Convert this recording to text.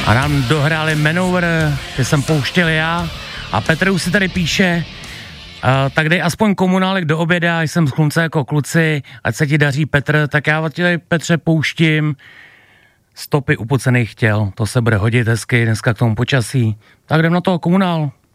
A nám dohráli Manowar, ty jsem pouštěl já. A Petr už si tady píše, tak dej aspoň Komunálek do oběda, jsem z Chlumce jako kluci, ať se ti daří, Petr, tak já ti tady, Petře, pouštím Stopy upocených těl, to se bude hodit hezky dneska k tomu počasí. Tak jdem na toho Komunál.